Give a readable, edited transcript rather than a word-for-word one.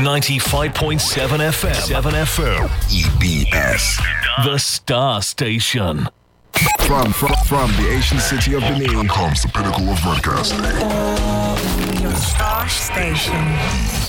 95.7 FM. 7 FM. EBS. The Star Station. From the ancient city of Benin comes the pinnacle of broadcasting. The Star Station.